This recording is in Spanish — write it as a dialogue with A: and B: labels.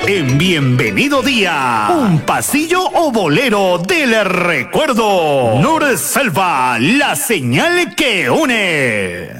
A: En Bienvenido Día, un pasillo o bolero del recuerdo. Nurselva, la señal que une.